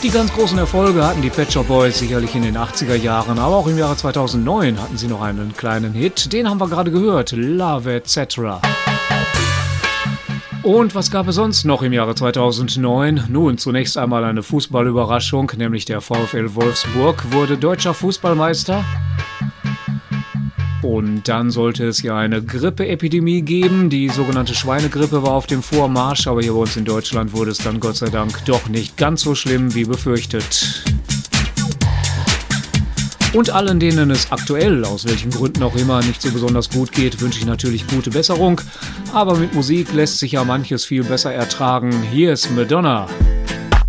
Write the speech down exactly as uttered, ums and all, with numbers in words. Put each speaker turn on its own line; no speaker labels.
Die ganz großen Erfolge hatten die Pet Shop Boys sicherlich in den achtziger Jahren, aber auch im Jahre zweitausendneun hatten sie noch einen kleinen Hit. Den haben wir gerade gehört, Love et cetera. Und was gab es sonst noch im Jahre zweitausendneun? Nun, zunächst einmal eine Fußballüberraschung, nämlich der VfL Wolfsburg wurde deutscher Fußballmeister. Und dann sollte es ja eine Grippeepidemie geben. Die sogenannte Schweinegrippe war auf dem Vormarsch, aber hier bei uns in Deutschland wurde es dann Gott sei Dank doch nicht ganz so schlimm wie befürchtet. Und allen, denen es aktuell, aus welchen Gründen auch immer, nicht so besonders gut geht, wünsche ich natürlich gute Besserung. Aber mit Musik lässt sich ja manches viel besser ertragen. Hier ist Madonna.